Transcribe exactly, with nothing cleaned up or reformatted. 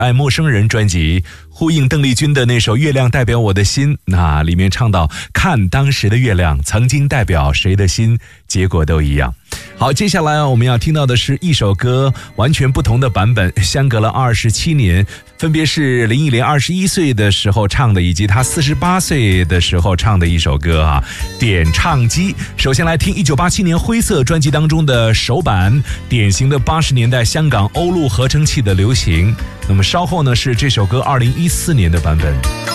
爱陌生人专辑，呼应邓丽君的那首《月亮代表我的心》，那里面唱到看当时的月亮曾经代表谁的心，结果都一样。好，接下来我们要听到的是一首歌完全不同的版本，相隔了二十七年，分别是林忆莲二十一岁的时候唱的，以及她四十八岁的时候唱的一首歌啊，点唱机。首先来听一九八七年灰色专辑当中的首版，典型的八十年代香港欧陆合成器的流行。那么稍后呢是这首歌二零一四年的版本。